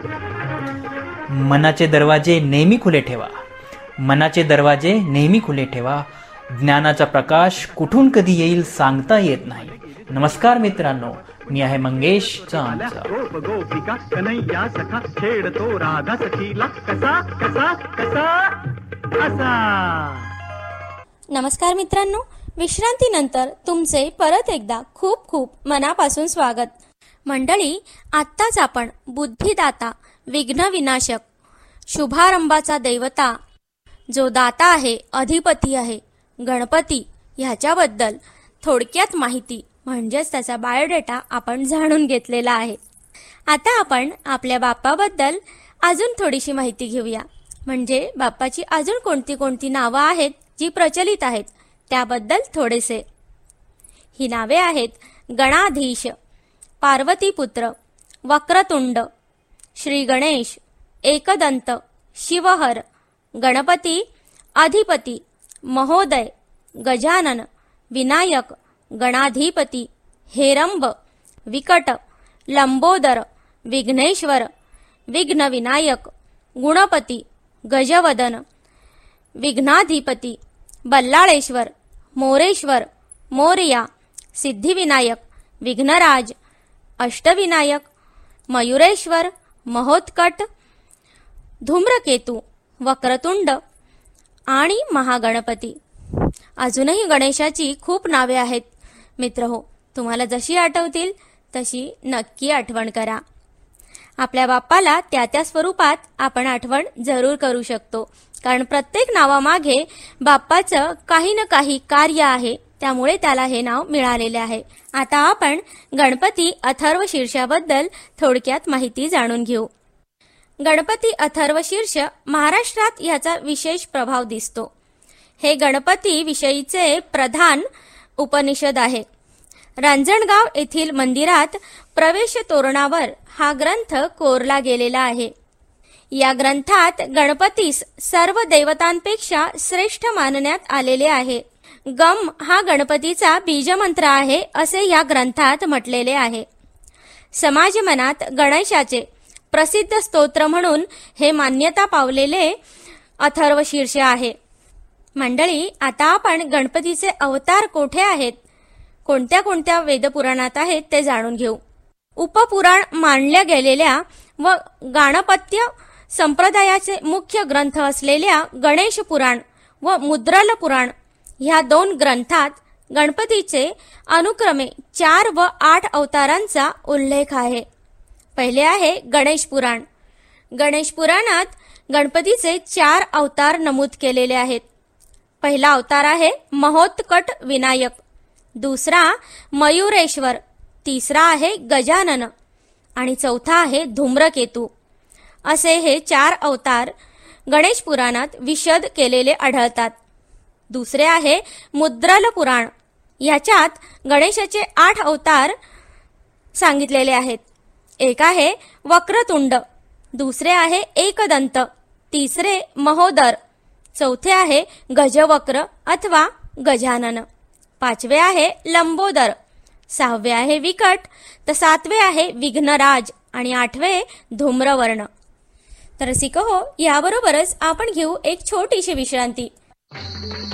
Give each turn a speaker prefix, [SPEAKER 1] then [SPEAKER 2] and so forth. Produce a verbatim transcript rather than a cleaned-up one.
[SPEAKER 1] मनाचे दरवाजे नेहमी खुले ठेवा. मनाचे दरवाजे नेहमी खुले ठेवा. ज्ञानाचा प्रकाश कुठून कधी येईल सांगता येत नाही. नमस्कार मित्रांनो, मी आहे मंगेश चांदचा.
[SPEAKER 2] कन्हैया सखा खेळतो राधा सखीला कसा कसा कसा असा.
[SPEAKER 3] नमस्कार मित्रांनो, विश्रांतीनंतर तुमचे परत एकदा खूप खूप मनापासून स्वागत. मंडळी, आत्ताच आपण बुद्धिदाता, विघ्न विनाशक, शुभारंभाचा देवता, जो दाता आहे, अधिपती आहे, गणपती, ह्याच्याबद्दल थोडक्यात माहिती म्हणजेच त्याचा बायोडेटा आपण जाणून घेतलेला आहे. आता आपण आपल्या बाप्पाबद्दल अजून थोडीशी माहिती घेऊया. म्हणजे बाप्पाची अजून कोणती कोणती नावं आहेत जी प्रचलित आहेत त्याबद्दल थोडेसे. ही नावे आहेत गणाधीश, पार्वतीपुत्र, वक्रतुंड, श्री गणेश, एकदंत, शिवहर, गणपती, अधिपती, महोदय, गजानन, विनायक, गणाधिपती, हेरंब, विकट, लंबोदर, विघ्नेश्वर, विघ्न विनायक, गुणपती, गजवदन, विघ्नाधिपती, बल्लाळेश्वर, मोरेश्वर, मोरया, सिद्धिविनायक, विघ्नराज, अष्टविनायक, मयुरेश्वर, महोत्कट, धूम्रकेतू, वक्रतुंड आणि महागणपती. अजूनही गणेशाची खूप नावे आहेत मित्रहो. तुम्हाला जशी आठवतील तशी नक्की आठवण करा. आपल्या बाप्पाला त्या त्या स्वरूपात आपण आठवण जरूर करू शकतो, कारण प्रत्येक नावामागे बाप्पाचं काही ना काही कार्य आहे, त्यामुळे त्याला हे नाव मिळालेले आहे. आता आपण गणपती अथर्व शीर्षाबद्दल थोडक्यात माहिती जाणून घेऊ. गणपती अथर्व शीर्ष महाराष्ट्रात याचा विशेष प्रभाव दिसतो. हे गणपती विषयीचे प्रधान उपनिषद आहे. रांजणगाव येथील मंदिरात प्रवेश तोरणावर हा ग्रंथ कोरला गेलेला आहे. या ग्रंथात गणपतीस सर्व देवतांपेक्षा श्रेष्ठ मानण्यात आलेले आहे. गम हा गणपतीचा बीजमंत्र आहे असे या ग्रंथात म्हटलेले आहे. समाजमनात गणेशाचे प्रसिद्ध स्तोत्र म्हणून हे मान्यता पावलेले अथर्व शीर्ष आहे. मंडळी, आता आपण गणपतीचे अवतार कोठे आहेत, कोणत्या कोणत्या वेदपुराणात आहेत ते जाणून घेऊ. उपपुराण मानल्या गेलेल्या व गाणपत्य संप्रदायाचे मुख्य ग्रंथ असलेल्या गणेश पुराण व मुद्रल पुराण ह्या दोन ग्रंथात गणपतीचे अनुक्रमे चार व आठ अवतारांचा उल्लेख आहे. पहिले आहे गणेश पुराण. गणेश पुराणात गणपतीचे चार अवतार नमूद केलेले आहेत. पहिला अवतार आहे महोत्कट विनायक, दुसरा मयुरेश्वर, तिसरा आहे गजानन आणि चौथा आहे धूम्रकेतू. असे हे चार अवतार गणेश पुराणात विशद केलेले आढळतात. दुसरे आहे मुद्रल पुराण. याच्यात गणेशाचे आठ अवतार सांगितलेले आहेत. एक आहे वक्रतुंड, दुसरे आहे एकदंत, तिसरे महोदर, चौथे आहे गजवक्र अथवा गजानन, पाचवे आहे लंबोदर, सहावे आहे विकट, तर सातवे आहे विघ्नराज आणि आठवे धूम्रवर्ण. तर रसिको हो, याबरोबरच आपण घेऊ एक छोटीशी विश्रांती.